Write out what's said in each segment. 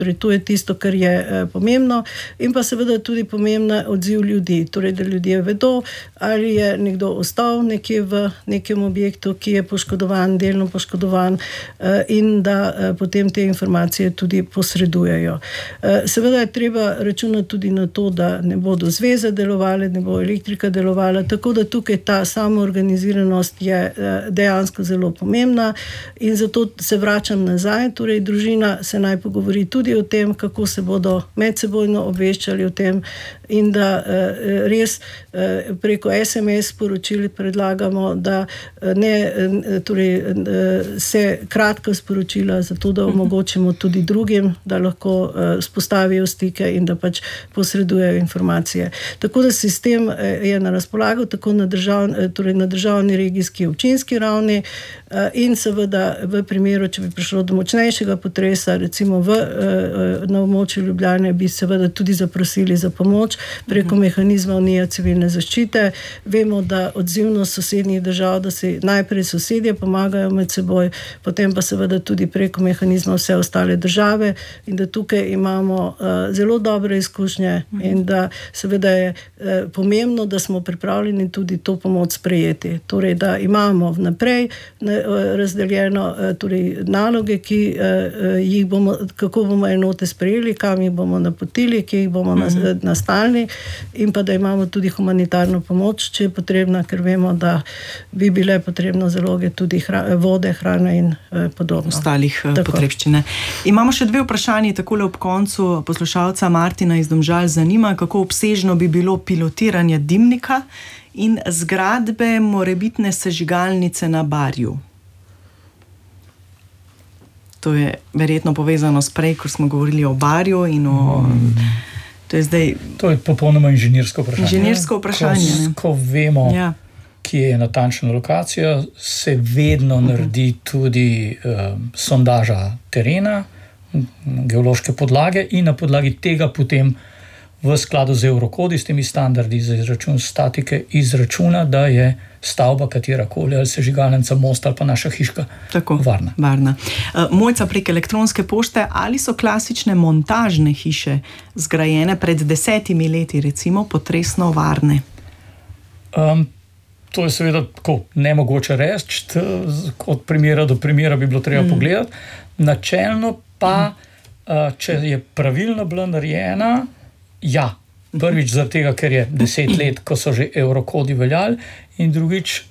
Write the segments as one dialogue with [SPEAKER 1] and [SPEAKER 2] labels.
[SPEAKER 1] Torej, to je tisto, kar je pomembno, in pa seveda tudi pomembna odziv ljudi, torej, da ljudje vedo, ali je nekdo ostal nekje v nekem objektu, ki je poškodovan, delno poškodovan, in da potem te informacije tudi posredujejo. Seveda je treba računati tudi na to, da ne bodo zveze delovale, ne bo elektrika delovala, tako da tukaj ta samoorganiziranost je dejansko zelo pomembna in zato se vračam nazaj, torej družina se naj pogovori tudi o tem, kako se bodo medsebojno obveščali o tem in da res preko SMS sporočil predlagamo, da se kratka sporočila, zato da omogočimo tudi drugim, da lahko spostavijo stike in da pač posredujejo informacije. Tako da sistem je na razpolago tako na državni, regijski, občinski ravni in seveda v primeru, če bi prišlo do močnejšega potresa, recimo na območju Ljubljane, bi seveda tudi zaprosili za pomoč preko mehanizma Unije civilne zaščite. Vemo, da odzivnost sosednjih držav, da si najprej sosedje pomagajo med seboj, potem pa seveda tudi preko mehanizma vse ostale države in da tukaj imamo zelo dobre izkušnje in da seveda je pomembno, da smo pripravljeni tudi to pomoč sprejeti. Torej, da imamo vnaprej razdeljeno naloge, kako bomo enote sprejeli, kam jih bomo napotili, kje jih bomo nastanili in pa da imamo tudi humanitarno pomoč, če je potrebna, ker vemo, da bi bile potrebno zaloge tudi vode, hrane in podobno.
[SPEAKER 2] Ostalih potrebščine. Imamo še 2 vprašanji, takole ob koncu. Poslušalca Martina iz Domžal zanima, kako obsežno bi bilo pilotiranje dimnika in zgradbe morebitne sežigalnice na Barju. To je verjetno povezano s prej, ko smo govorili o Barju in o... To je
[SPEAKER 3] popolnoma inženirsko vprašanje.
[SPEAKER 2] Inženirsko vprašanje.
[SPEAKER 3] Ko vemo, kje je natančna lokacija, se vedno naredi tudi sondaža terena, geološke podlage in na podlagi tega potem v skladu z Eurokodi, s temi standardi za izračun statike, izračuna, da je stavba katerakoli, ali sežigalnica, most ali pa naša hiška varna.
[SPEAKER 2] Mojca, prek elektronske pošte, ali so klasične montažne hiše zgrajene pred 10 leti, recimo, potresno varne?
[SPEAKER 3] To je seveda tako nemogoče reči, od primera do primera bi bilo treba pogledati. Načelno pa, če je pravilno bila narejena, prvič zaradi tega, ker je 10 let, ko so že Eurokodi veljali, in drugič,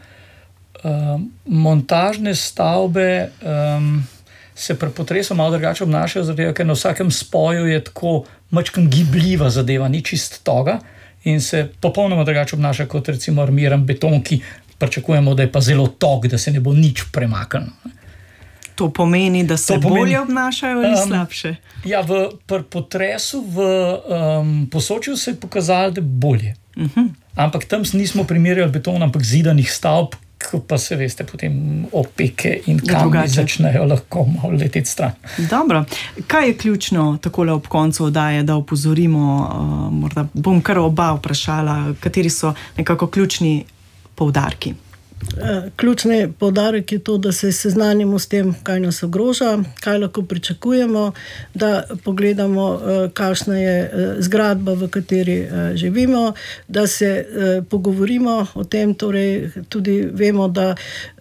[SPEAKER 3] montažne stavbe se pri potresu malo drugače obnašajo, zaradi tega, ker na vsakem spoju je tako majčkeno gibljiva zadeva, ni čist toga in se popolnoma drugače obnaša kot recimo armiran beton, ki pričakujemo, da je pa zelo tog, da se ne bo nič premaknilo.
[SPEAKER 2] To pomeni, da se bolje obnašajo ali slabše?
[SPEAKER 3] Pri potresu v Posočju se je pokazalo, da bolje. Ampak tam nismo primerjali betona, ampak zidanih stavb, ko pa se veste, potem opeke in kamni začnejo lahko malo leteti stran.
[SPEAKER 2] Dobro. Kaj je ključno takole ob koncu oddaje, da opozorimo, morda bom kar oba vprašala, kateri so nekako ključni poudarki?
[SPEAKER 1] Ključni poudarek je to, da se seznanimo s tem, kaj nas ogroža, kaj lahko pričakujemo, da pogledamo, kakšna je zgradba, v kateri živimo, da se pogovorimo o tem, torej tudi vemo, da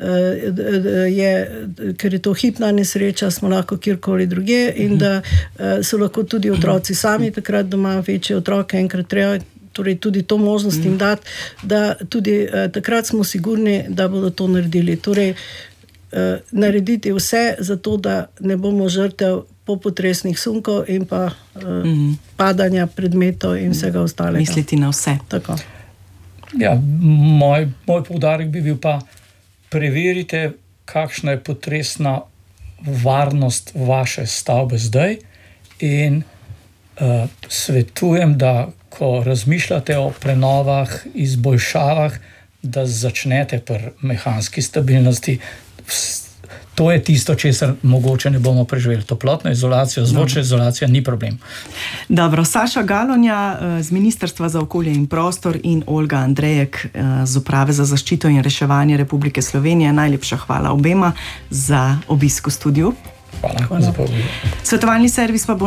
[SPEAKER 1] ker je to hipna nesreča, smo lahko kjerkoli drugje in da so lahko tudi otroci sami takrat doma, večje otroke enkrat treba, torej tudi to možnost jim dati, da tudi takrat smo sigurni, da bodo to naredili. Torej, narediti vse za to, da ne bomo žrtev popotresnih sunkov in pa padanja predmetov in vsega ostalega.
[SPEAKER 2] Misliti na vse.
[SPEAKER 1] Tako.
[SPEAKER 3] Moj poudarek bi bil pa, preverite, kakšna je potresna varnost vaše stavbe zdaj in svetujem, da ko razmišljate o prenovah, izboljšavah, da začnete pri mehanski stabilnosti. To je tisto, česar mogoče ne bomo preživeli. Toplotna izolacija, zvočna izolacija ni problem.
[SPEAKER 2] Dobro, Saša Galonja z Ministrstva za okolje in prostor in Olga Andrejek z Uprave za zaščito in reševanje Republike Slovenije. Najlepša hvala obema za obisk v studiu.
[SPEAKER 3] Hvala. Za povabilo.
[SPEAKER 2] Svetovalni servis pa bo